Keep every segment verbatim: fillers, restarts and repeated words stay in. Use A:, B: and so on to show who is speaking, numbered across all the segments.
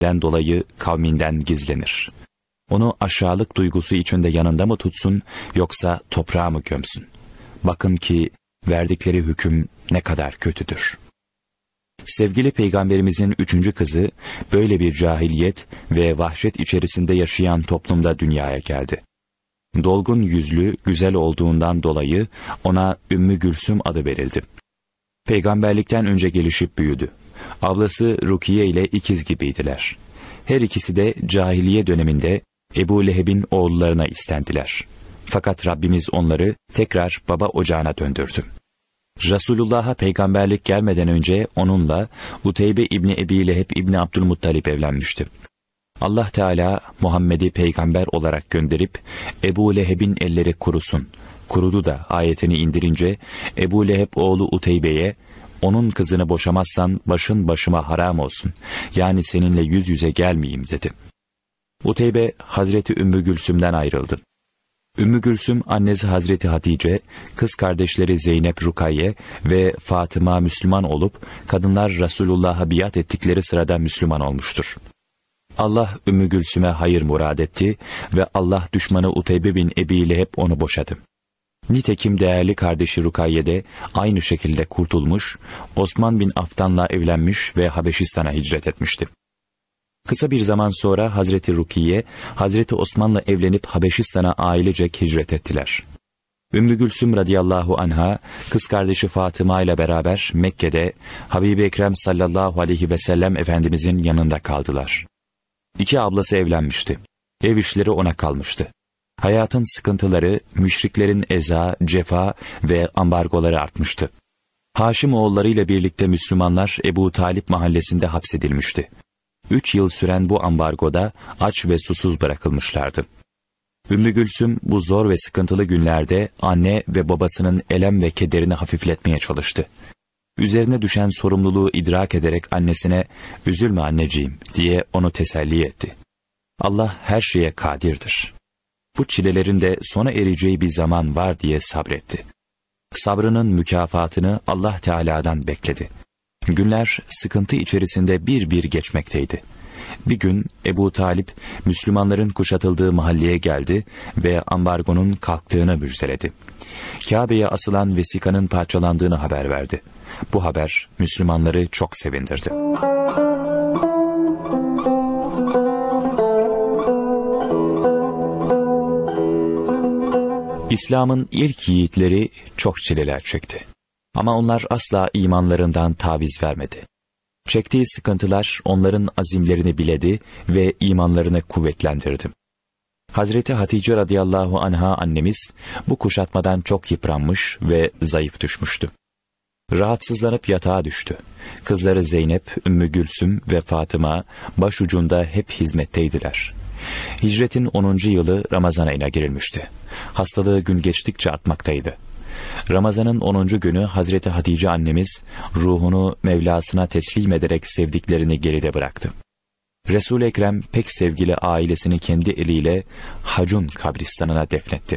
A: den dolayı kavminden gizlenir. Onu aşağılık duygusu içinde yanında mı tutsun, yoksa toprağa mı gömsün? Bakın ki verdikleri hüküm ne kadar kötüdür. Sevgili Peygamberimizin üçüncü kızı, böyle bir cahiliyet ve vahşet içerisinde yaşayan toplumda dünyaya geldi. Dolgun yüzlü, güzel olduğundan dolayı ona Ümmü Gülsüm adı verildi. Peygamberlikten önce gelişip büyüdü. Ablası Rukiye ile ikiz gibiydiler. Her ikisi de cahiliye döneminde Ebu Leheb'in oğullarına istendiler. Fakat Rabbimiz onları tekrar baba ocağına döndürdü. Resulullah'a peygamberlik gelmeden önce onunla Uteybe İbni Ebi Leheb İbni Abdülmuttalip evlenmişti. Allah Teala Muhammed'i peygamber olarak gönderip Ebu Leheb'in elleri kurusun, kurudu da ayetini indirince Ebu Leheb oğlu Uteybe'ye, onun kızını boşamazsan başın başıma haram olsun, yani seninle yüz yüze gelmeyeyim dedi. Uteybe Hazreti Ümmü Gülsüm'den ayrıldı. Ümmü Gülsüm annesi Hazreti Hatice, kız kardeşleri Zeynep, Rukayye ve Fatıma Müslüman olup kadınlar Resulullah'a biat ettikleri sırada Müslüman olmuştur. Allah Ümmü Gülsüm'e hayır murad etti ve Allah düşmanı Uteybe bin Ebi Leheb onu boşadı. Nitekim değerli kardeşi Rukayye de aynı şekilde kurtulmuş, Osman bin Affan'la evlenmiş ve Habeşistan'a hicret etmişti. Kısa bir zaman sonra Hazreti Rukiye, Hazreti Osman'la evlenip Habeşistan'a ailecek hicret ettiler. Ümmü Gülsüm radıyallahu anha, kız kardeşi Fatıma ile beraber Mekke'de Habibi Ekrem sallallahu aleyhi ve sellem Efendimizin yanında kaldılar. İki ablası evlenmişti. Ev işleri ona kalmıştı. Hayatın sıkıntıları, müşriklerin eza, cefa ve ambargoları artmıştı. Haşim oğullarıyla birlikte Müslümanlar Ebu Talip mahallesinde hapsedilmişti. Üç yıl süren bu ambargoda aç ve susuz bırakılmışlardı. Ümmü Gülsüm bu zor ve sıkıntılı günlerde anne ve babasının elem ve kederini hafifletmeye çalıştı. Üzerine düşen sorumluluğu idrak ederek annesine "Üzülme anneciğim" diye onu teselli etti. Allah her şeye kadirdir. Bu çilelerin de sona ereceği bir zaman var diye sabretti. Sabrının mükafatını Allah Teala'dan bekledi. Günler sıkıntı içerisinde bir bir geçmekteydi. Bir gün Ebu Talip, Müslümanların kuşatıldığı mahalleye geldi ve ambargonun kalktığını müjdeledi. Kabe'ye asılan vesikanın parçalandığını haber verdi. Bu haber Müslümanları çok sevindirdi. İslam'ın ilk yiğitleri çok çileler çekti. Ama onlar asla imanlarından taviz vermedi. Çektiği sıkıntılar onların azimlerini biledi ve imanlarını kuvvetlendirdi. Hazreti Hatice radıyallahu anha annemiz bu kuşatmadan çok yıpranmış ve zayıf düşmüştü. Rahatsızlanıp yatağa düştü. Kızları Zeynep, Ümmü Gülsüm ve Fatıma başucunda hep hizmetteydiler. Hicretin onuncu yılı Ramazan ayına girilmişti. Hastalığı gün geçtikçe artmaktaydı. Ramazan'ın onuncu günü Hazreti Hatice annemiz ruhunu Mevlasına teslim ederek sevdiklerini geride bıraktı. Resul-i Ekrem pek sevgili ailesini kendi eliyle Hacun kabristanına defnetti.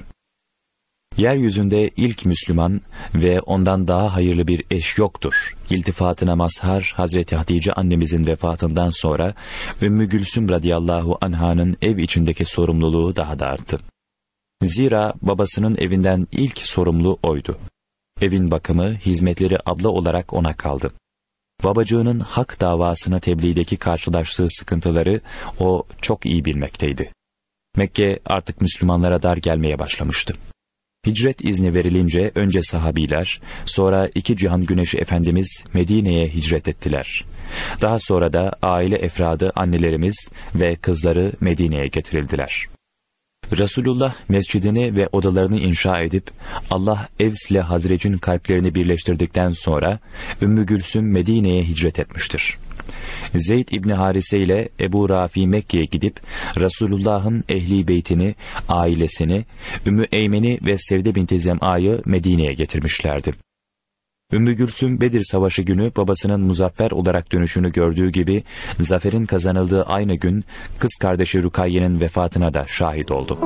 A: Yeryüzünde ilk Müslüman ve ondan daha hayırlı bir eş yoktur İltifatına mazhar Hazreti Hatice annemizin vefatından sonra Ümmü Gülsüm radıyallahu anh'ın ev içindeki sorumluluğu daha da arttı. Zira babasının evinden ilk sorumlu oydu. Evin bakımı, hizmetleri abla olarak ona kaldı. Babacığının hak davasına tebliğdeki karşılaştığı sıkıntıları o çok iyi bilmekteydi. Mekke artık Müslümanlara dar gelmeye başlamıştı. Hicret izni verilince önce sahabiler, sonra iki cihan güneşi Efendimiz Medine'ye hicret ettiler. Daha sonra da aile efradı annelerimiz ve kızları Medine'ye getirildiler. Resulullah mescidini ve odalarını inşa edip Allah Evs ile Hazrec'in kalplerini birleştirdikten sonra Ümmü Gülsüm Medine'ye hicret etmiştir. Zeyd İbni Harise ile Ebu Rafi Mekke'ye gidip Resulullah'ın ehli beytini, ailesini, Ümmü Eymen'i ve Sevde binti Zem'a'yı Medine'ye getirmişlerdi. Ümmü Gülsüm Bedir Savaşı günü babasının muzaffer olarak dönüşünü gördüğü gibi zaferin kazanıldığı aynı gün kız kardeşi Rukayye'nin vefatına da şahit oldu.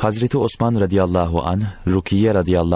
A: Hazreti Osman radıyallahu anh, Rukiye radıyallahu